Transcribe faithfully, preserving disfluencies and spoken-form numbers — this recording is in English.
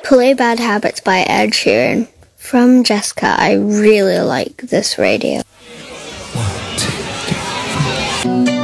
Play Bad Habits by Ed Sheeran. From Jessica, I really like this radio. One, two, three, four.